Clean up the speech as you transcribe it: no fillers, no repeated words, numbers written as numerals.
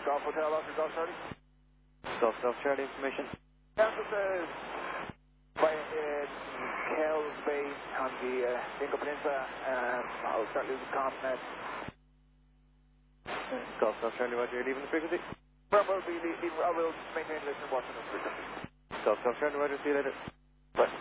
Golf Hotel, Oscar Golf Charlie. Golf Charlie information. Kansas says by Kells Bay on the Dingle Peninsula. I'll start losing comms now. Golf Charlie, Roger, you're leaving the frequency? I will maintain this and watch on the frequency. Golf Charlie, Roger, see you later. Bye.